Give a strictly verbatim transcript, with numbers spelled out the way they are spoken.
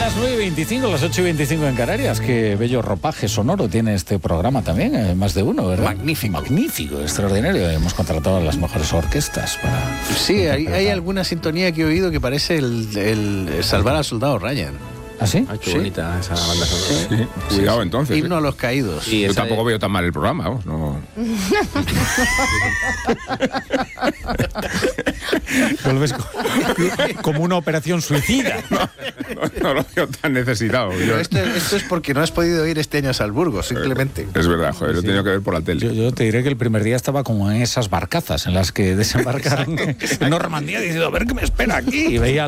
Las nueve y veinticinco, las ocho y veinticinco en Canarias. Qué bello ropaje sonoro tiene este programa también, eh, más de uno, ¿verdad? Magnífico. Magnífico, extraordinario. Hemos contratado a las mejores orquestas para... Sí, hay, hay alguna sintonía que he oído que parece el, el, el Salvar al Soldado Ryan. ¿Ah, sí? Ay, qué Sí. bonita esa banda sonora. Sí, cuidado entonces. Himno ¿eh? a los caídos. Y Yo esa tampoco de- veo tan mal el programa, vamos, no. Lo ves co- como una operación suicida. No, no lo veo tan necesitado. Yo- Pero esto, esto es porque no has podido ir este año a Salzburgo, simplemente. Es verdad, joder, lo he tenido que ver por la tele. Yo, yo te diré que el primer día estaba como en esas barcazas en las que desembarcaron en Normandía diciendo, a ver qué me espera aquí. Y veía